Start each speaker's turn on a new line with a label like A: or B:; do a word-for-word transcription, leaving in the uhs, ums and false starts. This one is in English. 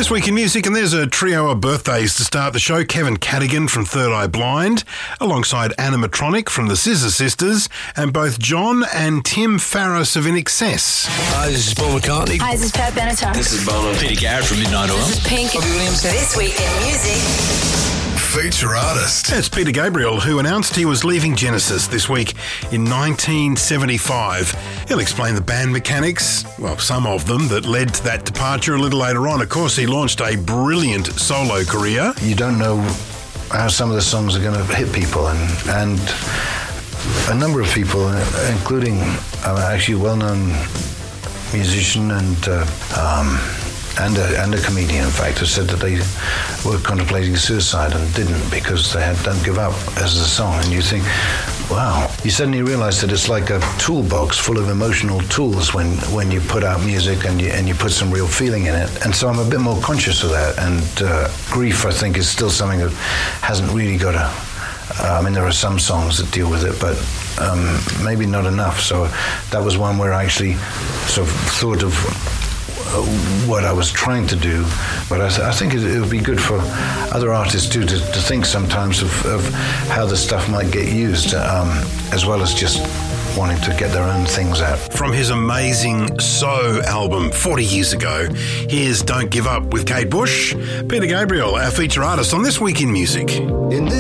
A: This week in music, and there's a trio of birthdays to start the show. Kevin Cadogan from Third Eye Blind, alongside Animatronic from the Scissor Sisters, and both John and Tim Farriss of In Excess.
B: Hi, this is Paul McCartney.
C: Hi, this is Pat Benatar.
D: This is Bono.
E: Peter Garrett from Midnight Oil.
C: This is Pink.
E: Bobby Williams.
C: This week in music.
D: Feature artist.
A: It's Peter Gabriel, who announced he was leaving Genesis this week in nineteen seventy-five. He'll explain the band mechanics, well, some of them, that led to that departure a little later on. Of course, he launched a brilliant solo career.
F: You don't know how some of the songs are going to hit people, and and a number of people, including uh, actually a well-known musician and uh, um, and a, and a comedian, in fact, have said that they were contemplating suicide and didn't because they had Don't Give Up as the song. And you think, wow. You suddenly realize that it's like a toolbox full of emotional tools when, when you put out music and you, and you put some real feeling in it. And so I'm a bit more conscious of that. And uh, grief, I think, is still something that hasn't really got a... Uh, I mean, there are some songs that deal with it, but um, maybe not enough. So that was one where I actually sort of thought of what I was trying to do, but I, th- I think it, it would be good for other artists too to, to think sometimes of, of how the stuff might get used, um, as well as just wanting to get their own things out.
A: From his amazing So album forty years ago, here's Don't Give Up with Kate Bush. Peter Gabriel, our feature artist on This Week in Music.
D: In